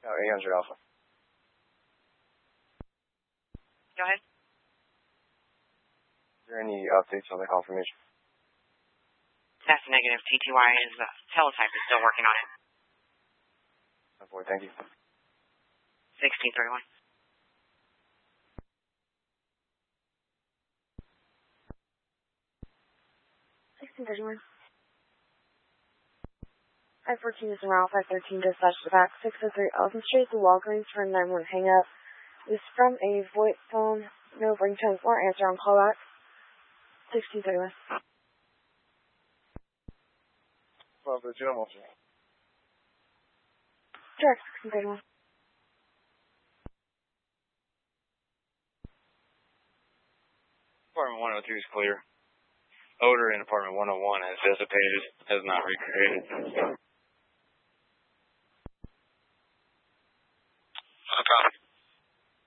No, 800 Alpha. Go ahead. Is there any updates on the confirmation? That's negative. TTY is teletype is still working on it. Boy, thank you. 1631. I-14 is en route 513 dispatch to back 603 Elton Street, the Walgreens for 9-1 hang up. This is from a VoIP phone, no ringtone or answer on callback. 1631. Well, the general. Direct 1631. Apartment 102 is clear. Odor in apartment 101 has dissipated, has not recreated. Copy.